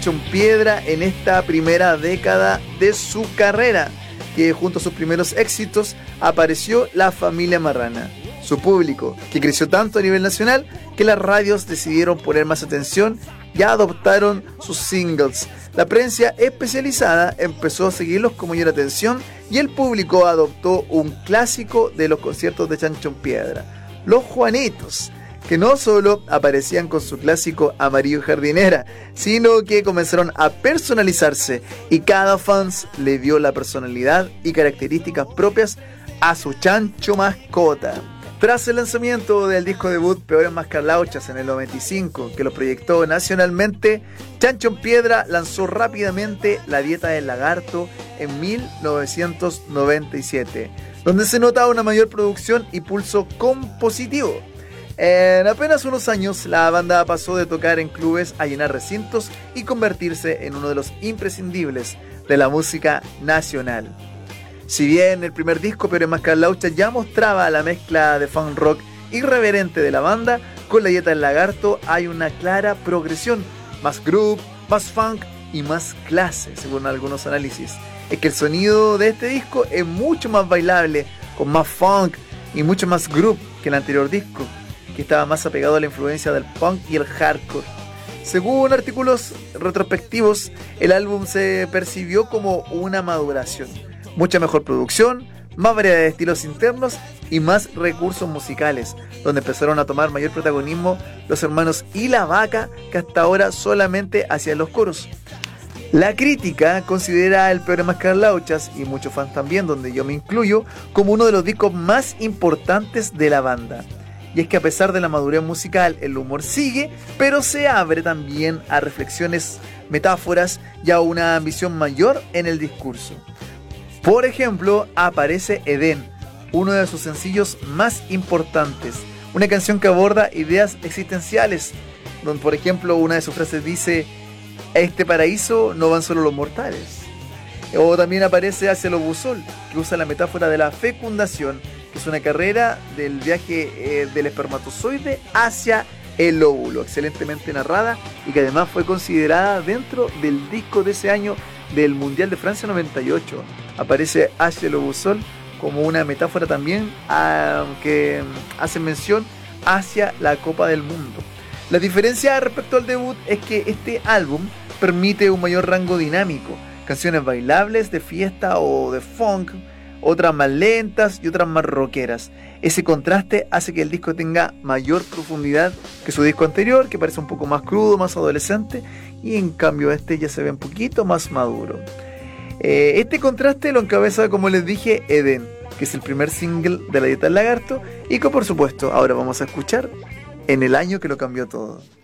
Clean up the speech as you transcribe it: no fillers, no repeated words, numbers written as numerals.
Piedra en esta primera década de su carrera, que junto a sus primeros éxitos apareció La Familia Marrana. Su público, que creció tanto a nivel nacional que las radios decidieron poner más atención y adoptaron sus singles. La prensa especializada empezó a seguirlos con mayor atención y el público adoptó un clásico de los conciertos de Chancho Piedra, Los Juanitos, que no solo aparecían con su clásico Amarillo Jardinera, sino que comenzaron a personalizarse y cada fans le dio la personalidad y características propias a su chancho mascota. Tras el lanzamiento del disco debut Peores Mascarlauchas en el 95, que lo proyectó nacionalmente, Chancho Piedra lanzó rápidamente La Dieta del Lagarto en 1997, donde se notaba una mayor producción y pulso compositivo. En apenas unos años, la banda pasó de tocar en clubes a llenar recintos y convertirse en uno de los imprescindibles de la música nacional. Si bien el primer disco, Peores Mascarlauchas, ya mostraba la mezcla de funk rock irreverente de la banda, con La Dieta del Lagarto hay una clara progresión, más groove, más funk y más clase, según algunos análisis. Es que el sonido de este disco es mucho más bailable, con más funk y mucho más groove que el anterior disco, que estaba más apegado a la influencia del punk y el hardcore. Según artículos retrospectivos, el álbum se percibió como una maduración, mucha mejor producción, más variedad de estilos internos y más recursos musicales, donde empezaron a tomar mayor protagonismo los hermanos y la vaca, que hasta ahora solamente hacían los coros. La crítica considera el Peores Mascarlauchas, y muchos fans también, donde yo me incluyo, como uno de los discos más importantes de la banda. Y es que a pesar de la madurez musical, el humor sigue, pero se abre también a reflexiones, metáforas y a una ambición mayor en el discurso. Por ejemplo, aparece Edén, uno de sus sencillos más importantes, una canción que aborda ideas existenciales, donde por ejemplo una de sus frases dice: "A este paraíso no van solo los mortales". O también aparece Hacia lo Busol, que usa la metáfora de la fecundación, que es una carrera del viaje del espermatozoide hacia el óvulo, excelentemente narrada y que además fue considerada dentro del disco de ese año del Mundial de Francia 98. Aparece Hacia lo Busol como una metáfora también que hace mención hacia la Copa del Mundo. La diferencia respecto al debut es que este álbum permite un mayor rango dinámico, canciones bailables de fiesta o de funk, otras más lentas y otras más rockeras. Ese contraste hace que el disco tenga mayor profundidad que su disco anterior, que parece un poco más crudo, más adolescente, y en cambio este ya se ve un poquito más maduro. Este contraste lo encabeza, como les dije, Edén, que es el primer single de La Dieta del Lagarto, y que por supuesto ahora vamos a escuchar en el año que lo cambió todo.